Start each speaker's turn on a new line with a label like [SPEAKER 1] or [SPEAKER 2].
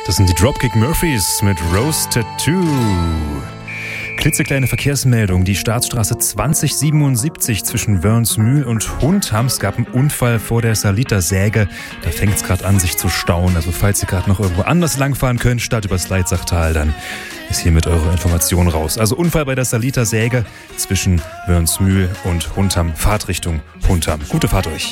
[SPEAKER 1] Das sind die Dropkick Murphys mit Rose Tattoo. Klitzekleine Verkehrsmeldung. Die Staatsstraße 2077 zwischen Wörnsmühl und Hundham. Es gab einen Unfall vor der Salitersäge. Da fängt es gerade an, sich zu stauen. Also falls ihr gerade noch irgendwo anders langfahren könnt, statt übers Leitzachtal, dann ist hiermit eure Information raus. Also Unfall bei der Salitersäge zwischen Wörnsmühl und Hundham. Fahrtrichtung Hundham. Gute Fahrt euch.